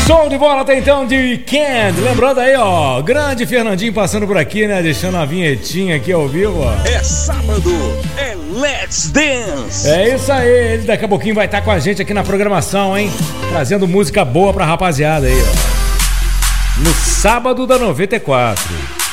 Show de bola até então de Weekend. Lembrando aí, ó, grande Fernandinho passando por aqui, né? Deixando a vinhetinha aqui ao vivo, ó. É sábado, é Let's Dance. É isso aí, ele daqui a pouquinho vai estar com a gente aqui na programação, hein? Trazendo música boa pra rapaziada aí, ó. No sábado da 94.